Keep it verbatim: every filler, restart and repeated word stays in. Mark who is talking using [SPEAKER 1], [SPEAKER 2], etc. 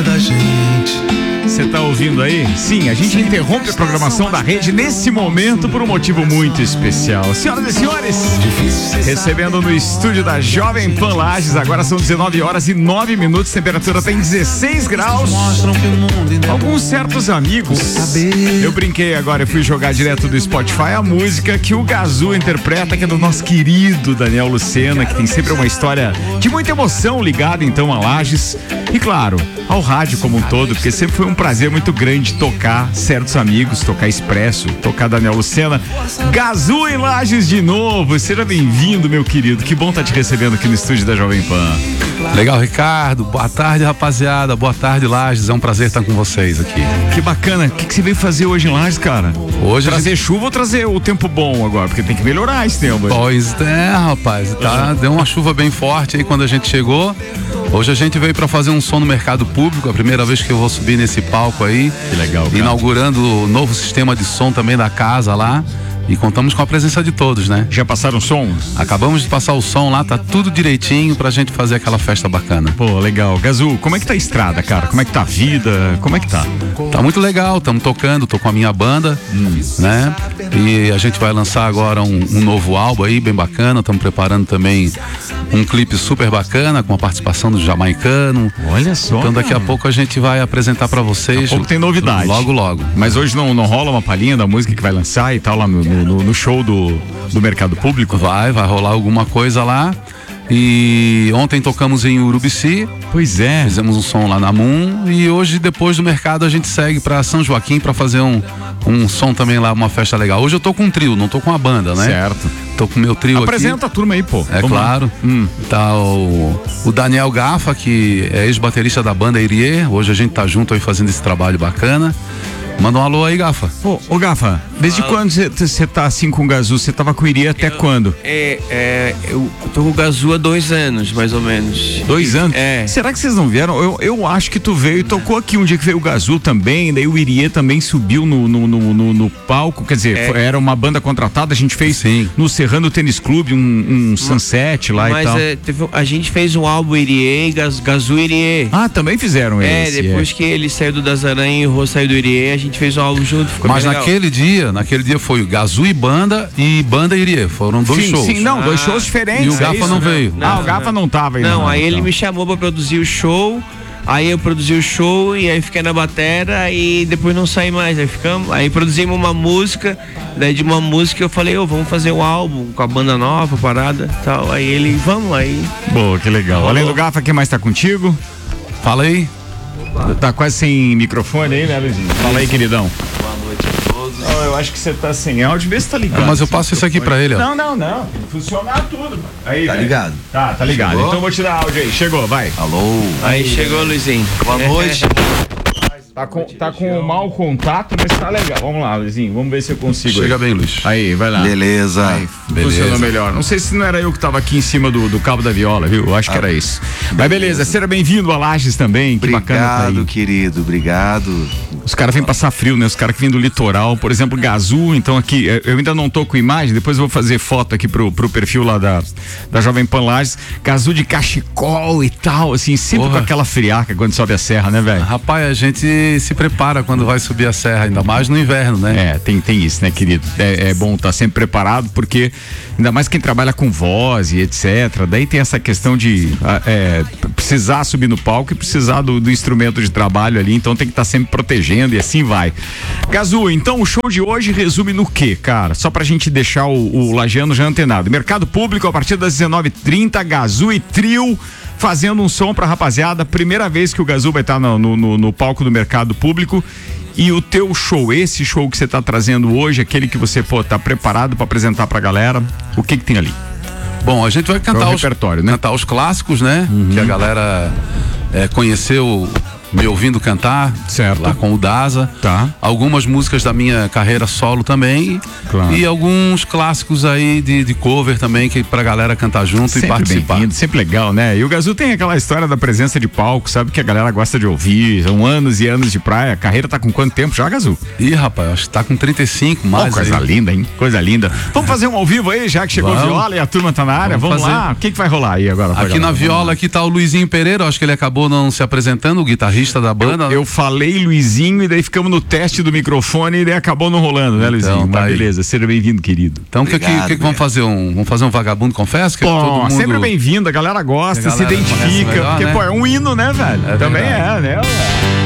[SPEAKER 1] vida da gente.
[SPEAKER 2] Você tá ouvindo aí? Sim, a gente interrompe a programação da rede nesse momento por um motivo muito especial. Senhoras e senhores, recebendo no estúdio da Jovem Pan Lages, agora são dezenove horas e nove minutos, temperatura tem dezesseis graus. Alguns certos amigos, eu brinquei agora, eu fui jogar direto do Spotify a música que o Gazu interpreta, que é do nosso querido Daniel Lucena, que tem sempre uma história de muita emoção ligada então a Lages e, claro, ao rádio como um todo, porque sempre foi um prazer muito grande tocar certos amigos, tocar Expresso, tocar Daniel Lucena. Gazu em Lages de novo, seja bem-vindo, meu querido, que bom estar te recebendo aqui no estúdio da Jovem Pan.
[SPEAKER 3] Legal, Ricardo, boa tarde, rapaziada, boa tarde, Lages, é um prazer estar com vocês aqui.
[SPEAKER 2] Que bacana, o que, que você veio fazer hoje em Lages, cara?
[SPEAKER 3] Hoje
[SPEAKER 2] trazer
[SPEAKER 3] gente...
[SPEAKER 2] chuva ou trazer o tempo bom agora? Porque tem que melhorar esse tempo.
[SPEAKER 3] Pois é, rapaz, tá, deu uma chuva bem forte aí quando a gente chegou. Hoje a gente veio para fazer um som no mercado público, a primeira vez que eu vou subir nesse palco aí.
[SPEAKER 2] Que legal, cara.
[SPEAKER 3] Inaugurando o novo sistema de som também da casa lá. E contamos com a presença de todos, né?
[SPEAKER 2] Já passaram o som?
[SPEAKER 3] Acabamos de passar o som lá, tá tudo direitinho pra gente fazer aquela festa bacana.
[SPEAKER 2] Pô, legal. Gazu, como é que tá a estrada, cara? Como é que tá a vida? Como é que tá?
[SPEAKER 3] Tá muito legal, estamos tocando, tô com a minha banda, hum. né? E a gente vai lançar agora um, um novo álbum aí, bem bacana, estamos preparando também um clipe super bacana, com a participação do Jamaicano.
[SPEAKER 2] Olha só.
[SPEAKER 3] Então daqui a pouco a gente vai apresentar pra vocês.
[SPEAKER 2] Daqui a pouco tem novidade.
[SPEAKER 3] Logo, logo.
[SPEAKER 2] Mas hoje não, não rola uma palhinha da música que vai lançar e tal lá no, no, no show do, do mercado público?
[SPEAKER 3] Vai, vai rolar alguma coisa lá. E ontem tocamos em Urubici.
[SPEAKER 2] Pois é.
[SPEAKER 3] Fizemos um som lá na Moon. E hoje, depois do mercado, a gente segue pra São Joaquim pra fazer um, um som também lá, uma festa legal. Hoje eu tô com um trio, não tô com a banda, né?
[SPEAKER 2] Certo.
[SPEAKER 3] Tô com o meu trio
[SPEAKER 2] Apresenta
[SPEAKER 3] aqui.
[SPEAKER 2] a turma aí, pô.
[SPEAKER 3] É
[SPEAKER 2] Vamos
[SPEAKER 3] claro.
[SPEAKER 2] Hum.
[SPEAKER 3] Tá o, o Daniel Gafa, que é ex-baterista da banda Irie. Hoje a gente tá junto aí fazendo esse trabalho bacana. Manda um alô aí, Gafa.
[SPEAKER 2] Ô, ô Gafa, desde Fala. quando você tá assim com o Gazu? Você tava com o Irie até
[SPEAKER 4] eu,
[SPEAKER 2] quando?
[SPEAKER 4] É, é, eu tô com o Gazu há dois anos, mais ou menos.
[SPEAKER 2] Dois anos?
[SPEAKER 4] É.
[SPEAKER 2] Será que vocês não vieram? Eu, eu acho que tu veio e tocou aqui um dia que veio o Gazu também, daí o Irie também subiu no, no, no, no, no palco, quer dizer, é. foi, era uma banda contratada, a gente fez Sim. no Serrano Tênis Clube um, um sunset lá
[SPEAKER 4] Mas,
[SPEAKER 2] e tal.
[SPEAKER 4] É, teve, a gente fez um álbum Irie e Gaz, Gazu Irie.
[SPEAKER 2] Ah, também fizeram
[SPEAKER 4] é,
[SPEAKER 2] esse.
[SPEAKER 4] É, depois que ele saiu do Das Aranha e o Rô saiu do Irie, a gente fez um álbum junto.
[SPEAKER 3] Mas naquele dia, naquele dia foi o Gazu e banda e banda Irie. Foram dois
[SPEAKER 2] sim,
[SPEAKER 3] shows.
[SPEAKER 2] Sim, não,
[SPEAKER 4] ah,
[SPEAKER 2] dois shows diferentes.
[SPEAKER 3] E o Gafa
[SPEAKER 2] é isso,
[SPEAKER 3] não
[SPEAKER 2] né?
[SPEAKER 3] veio.
[SPEAKER 2] Não, ah, o Gafa não, não tava aí.
[SPEAKER 4] Não,
[SPEAKER 2] não,
[SPEAKER 4] aí
[SPEAKER 2] então.
[SPEAKER 4] ele me chamou pra produzir o show. Aí eu produzi o show e aí fiquei na batera e depois não saí mais. Aí ficamos, aí produzimos uma música. Daí de uma música eu falei, ô, oh, vamos fazer um álbum com a banda nova, parada, tal. Aí ele, vamos aí.
[SPEAKER 2] Boa, que legal. Além do Gafa, quem mais tá contigo?
[SPEAKER 3] Fala aí.
[SPEAKER 2] Tá quase sem microfone aí, né, Luizinho? Fala aí, queridão.
[SPEAKER 4] Boa noite a todos.
[SPEAKER 2] Oh, eu acho que você tá sem áudio, vê se tá ligado.
[SPEAKER 3] Ah, mas eu passo isso aqui pra ele, ó.
[SPEAKER 2] Não, não, não. Tem que funcionar tudo. Aí,
[SPEAKER 1] tá
[SPEAKER 2] véio.
[SPEAKER 1] ligado?
[SPEAKER 2] Tá, tá ligado.
[SPEAKER 1] Chegou?
[SPEAKER 2] Então eu vou te dar áudio aí. Chegou, vai.
[SPEAKER 1] Alô.
[SPEAKER 4] Aí chegou, Luizinho.
[SPEAKER 1] Boa noite.
[SPEAKER 2] Tá com, tá com um mau contato, mas tá legal. Vamos lá, Luizinho. Vamos ver se eu consigo.
[SPEAKER 3] Chega
[SPEAKER 2] aí.
[SPEAKER 3] bem, Luiz.
[SPEAKER 2] Aí, vai lá.
[SPEAKER 1] Beleza.
[SPEAKER 2] Aí,
[SPEAKER 3] beleza.
[SPEAKER 2] Funcionou melhor. Não sei se não era eu que tava aqui em cima do, do cabo da viola, viu? Eu acho ah, que era isso. Beleza. Mas beleza, seja bem-vindo a Lages também. Que
[SPEAKER 1] obrigado,
[SPEAKER 2] bacana tá aí.
[SPEAKER 1] Querido, obrigado.
[SPEAKER 2] Os caras vêm passar frio, né? Os caras que vêm do litoral, por exemplo, Gazu. Então aqui, eu ainda não tô com imagem, depois eu vou fazer foto aqui pro, pro perfil lá da, da Jovem Pan Lages. Gazu de cachecol e tal, assim, sempre Porra. com aquela friaca quando sobe a serra, né, velho?
[SPEAKER 3] Rapaz, a gente se prepara quando vai subir a serra, ainda mais no inverno, né?
[SPEAKER 2] É, tem, tem isso, né, querido? É, é bom estar tá sempre preparado, porque ainda mais quem trabalha com voz e etcétera. Daí tem essa questão de é, precisar subir no palco e precisar do, do instrumento de trabalho ali, então tem que estar tá sempre protegendo e assim vai. Gazu, então o show de hoje resume no quê, cara? Só pra gente deixar o, o lajeano já antenado. Mercado Público, a partir das dezenove e trinta, Gazu e Trio fazendo um som pra rapaziada. Primeira vez que o Gazu vai estar tá no, no, no palco do Mercado Público. E o teu show, esse show que você tá trazendo hoje, aquele que você, pô, tá preparado pra apresentar pra galera, o que que tem ali?
[SPEAKER 3] Bom, a gente vai cantar
[SPEAKER 2] o
[SPEAKER 3] os,
[SPEAKER 2] repertório, né?
[SPEAKER 3] cantar os clássicos, né?
[SPEAKER 2] Uhum.
[SPEAKER 3] Que a galera é, conheceu me ouvindo cantar,
[SPEAKER 2] certo,
[SPEAKER 3] lá com o Daza.
[SPEAKER 2] Tá.
[SPEAKER 3] Algumas músicas da minha carreira solo também.
[SPEAKER 2] Claro.
[SPEAKER 3] E alguns clássicos aí de, de cover também, que pra galera cantar junto sempre e participar.
[SPEAKER 2] Bem-vindo, sempre legal, né? E o Gazu tem aquela história da presença de palco, sabe, que a galera gosta de ouvir. São anos e anos de praia. A carreira tá com quanto tempo já, Gazu?
[SPEAKER 3] Ih, rapaz, acho que tá com trinta e cinco, mais.
[SPEAKER 2] Oh, coisa
[SPEAKER 3] aí.
[SPEAKER 2] linda, hein? Coisa linda. Vamos fazer um ao vivo aí, já que chegou a viola e a turma tá na área? Vamos, Vamos lá. O que que vai rolar aí agora?
[SPEAKER 3] Aqui na viola, aqui tá o Luizinho Pereira, acho que ele acabou não se apresentando, o guitarrista guitarrista da banda.
[SPEAKER 2] Eu, eu falei Luizinho e daí ficamos no teste do microfone e daí acabou não rolando, né, Luizinho?
[SPEAKER 3] Então, tá
[SPEAKER 2] Mas
[SPEAKER 3] aí.
[SPEAKER 2] beleza, seja bem-vindo, querido.
[SPEAKER 3] Então, o que, que,
[SPEAKER 1] Obrigado,
[SPEAKER 3] que, que vamos fazer? Um, vamos fazer um Vagabundo Confesso? Que
[SPEAKER 2] Pô,
[SPEAKER 3] todo mundo...
[SPEAKER 2] sempre bem-vindo, a galera gosta,
[SPEAKER 3] A galera
[SPEAKER 2] se identifica,
[SPEAKER 3] conhece melhor,
[SPEAKER 2] porque,
[SPEAKER 3] né?
[SPEAKER 2] pô, é um hino, né, velho?
[SPEAKER 3] É
[SPEAKER 2] Também
[SPEAKER 3] verdade.
[SPEAKER 2] é, né? Ué?